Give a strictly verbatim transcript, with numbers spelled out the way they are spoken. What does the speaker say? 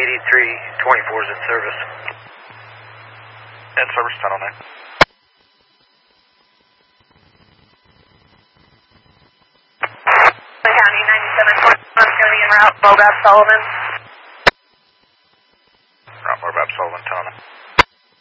eighty-three twenty-four is in service. In service, Tunnel nine. County ninety-seven twenty-one is going to be en route, Bogart Sullivan.